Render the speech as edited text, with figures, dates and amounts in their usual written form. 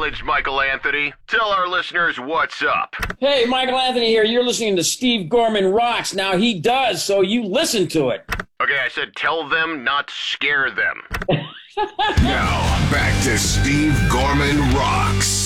acknowledged, Michael Anthony. Tell our listeners what's up. Hey, Michael Anthony here. You're listening to Steve Gorman Rocks. Now, he does, so you listen to it. Okay, I said tell them, not scare them. Now, back to Steve Gorman Rocks.